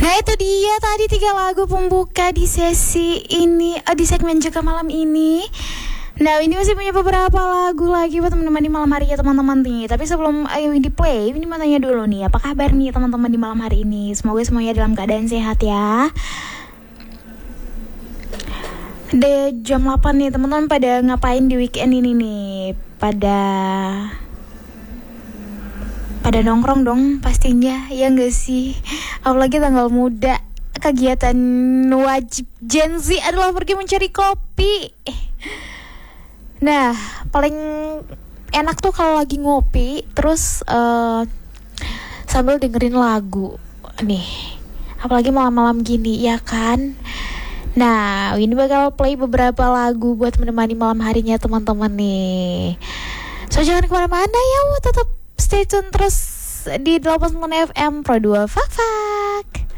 Nah itu dia tadi 3 lagu pembuka di sesi ini, di segmen Jaga Malam ini. Nah ini masih punya beberapa lagu lagi buat teman-teman di malam hari ya teman-teman nih. Tapi sebelum di play, ini mau tanya dulu nih, apa kabar nih teman-teman di malam hari ini? Semoga semuanya dalam keadaan sehat ya. Udah jam 8 nih, teman-teman pada ngapain di weekend ini nih? Pada nongkrong dong pastinya, ya gak sih? Apalagi tanggal muda, kegiatan wajib Gen Z adalah pergi mencari kopi. Nah, paling enak tuh kalau lagi ngopi terus sambil dengerin lagu nih. Apalagi malam-malam gini, ya kan? Nah, ini bakal play beberapa lagu buat menemani malam harinya teman-teman nih. So, jangan kemana-mana ya, tetap stay tune terus di 89 FM Pro 2 Fafa.